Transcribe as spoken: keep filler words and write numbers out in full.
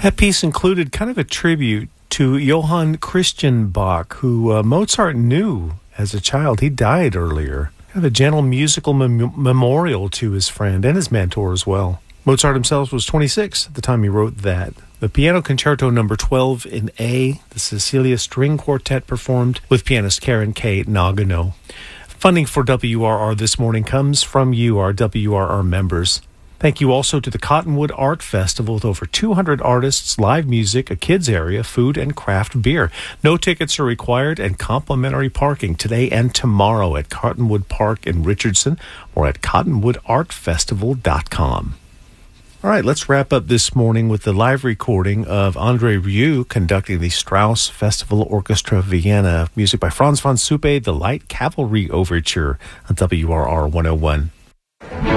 That piece included kind of a tribute to Johann Christian Bach, who uh, Mozart knew as a child. He died earlier. Kind of a gentle musical mem- memorial to his friend and his mentor as well. Mozart himself was twenty-six at the time he wrote that. The Piano Concerto number twelve in A, the Cecilia String Quartet performed with pianist Karen K. Nagano. Funding for W R R this morning comes from you, our W R R members. Thank you also to the Cottonwood Art Festival with over two hundred artists, live music, a kids area, food, and craft beer. No tickets are required and complimentary parking today and tomorrow at Cottonwood Park in Richardson or at cottonwood art festival dot com. All right, let's wrap up this morning with the live recording of Andre Rieu conducting the Strauss Festival Orchestra Vienna. Music by Franz von Suppe, the Light Cavalry Overture on W R R one oh one.